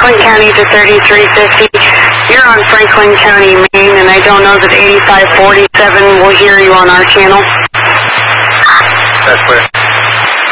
Franklin County to 3350. You're on Franklin County, Maine, and I don't know that 8547 will hear you on our channel. That's clear.